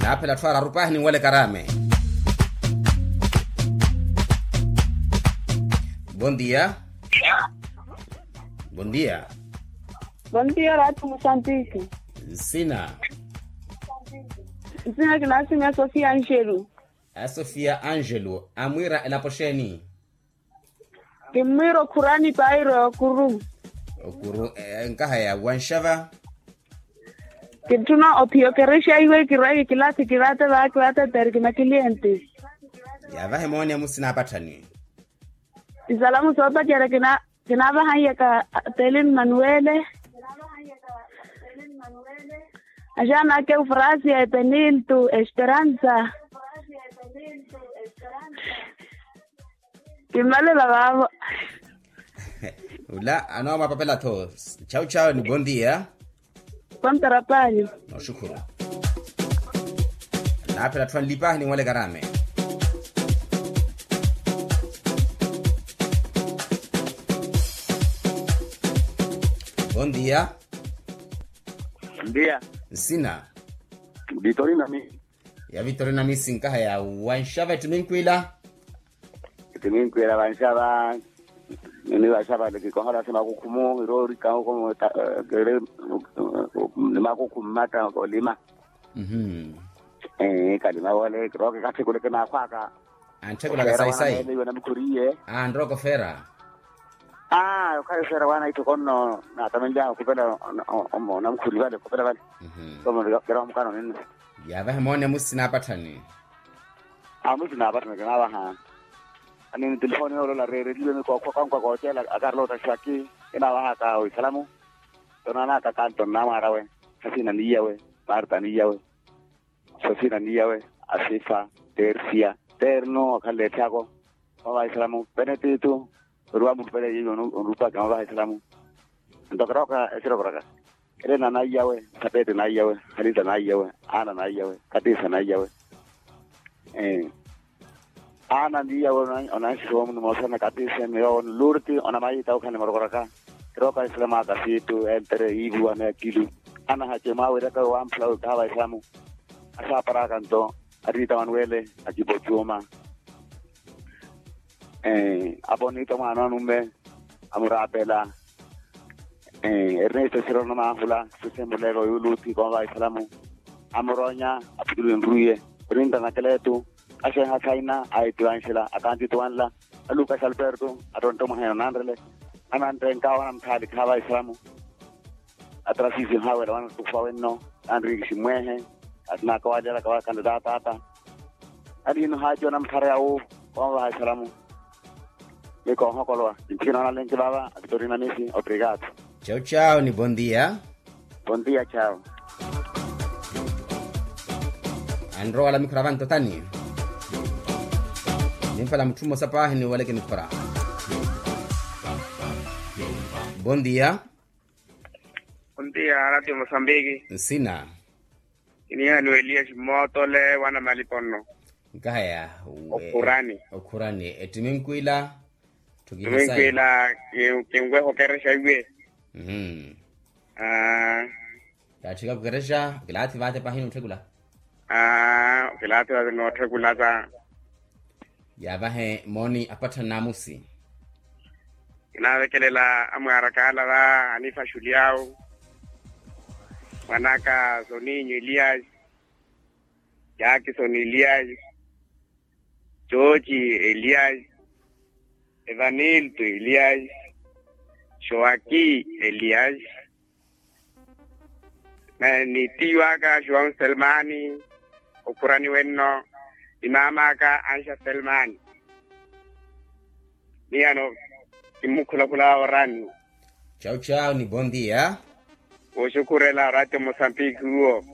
lapha la twara rupahni wale karame. Bom dia. Bom dia. Bom dia, Rádio Moçambique. Sina. Sina kinasi na Sofia Angelo. A Sofia Angelo amwira elaposheni. Kimiro Kurani Pairo Kuru. Okuru nkaha ya wanshava. Kituna opiokeresha iwe kirai kilati kirata va kirata terkina cliente. Ya vahe moni ya musina patani. Isalamu sopa jere kina va hanya ka Telin Manuele. Ajana ke frase e penil tu Esperanza. Kimale la babo. Ula anoma papela tos. Chao chao ni bom dia. Kwanta rapanyo. No shukuru. Lapha la twan lipahni wale karame. Bom dia. Bom dia. Sina. Vitorina mi. Ya Vitorina misinkaha ya wanshava tuminkwila. Tuminkwila wanshava. Ni wanshava de kohora sema kukumu irori ka ko gere lima kukumata ko lima. Kalima wale roke ka sekule kana kwaka. Antekula ka sai. Ni wana mkuriye. Ndroko fera. Kaya fera wana ito kono na tamenja kupela na mkuri wale kupela wale. Kama kera mkano nini. Ya vahe moni ya musina patani. Musina patani kana waha. Ani telefoni wala la rere dile ko kwa tela agarlo ta shaki ina waha ka o salamu. Tonana ka kanto na marawe. Hasina niyawe, Marta niyawe. Sofina niyawe, Asifa, Tercia, Terno kale tiago. Wa salamu benedito. Ruwa mpele yiyo rupa kama wa Islamu. Ndokroka esirokroka. Elena na yawe, Sapete na yawe, Halida na yawe, Ana na yawe, Katisa na yawe. Ana ni yawe ona shomu mosana Katisa ni on lurti ona mai tau khane morokroka. Roka Islama ka situ entere ibu ana kilu. Ana hache mawe raka wa mplau ka wa Islamu. Asa para kanto Arita Manuele akipochuma. Abonito mano numbe amurapela Ernesto Sirono Mahula susemulero yuluti kwa Islamu amuronya apidulu nruye rinda na keletu ashe hataina aitu anshila akanti tuanla Lucas Alberto atonto mahena nandrele anante nkawa mthali kwa Islamu atrasisi hawe wana kufawenno andri shimwehe atna kwa jala kwa kandidata ata adino hajo na mthare au kwa Islamu. Iko hokoloa. Nchina na lenki baba, Vitorina misi, obrigado. Chao chao ni bom dia. Bom dia, chao. Andro ala mikravanto tani. Nimfala mtumo sapahi ni wale kimikora. Bom dia. Bom dia, Radio Moçambique. Sina. Inia no Elias Motole wana malipono. Nkaya. Okurani. Etiminkwila. Tuminkwila kingwe hokeresha iwe. Katika kukeresha kilati vate pahini utegula. Kilati vate no utegula za. Ya vahe moni apata namusi. Inawekelela amuarakala va Anifa Shuliao. Wanaka Soninyo Elias. Jaki Soni Elias. George Elias. Evanilto Elias, Shoaki Elias, Nitiwaka João Selmani, Okurani Wenno, Imamaka Ansha Selmani. Niano, Kimukula Kula Orani. Chao chao ni bom dia. Oshukurela Radio Moçambique huo.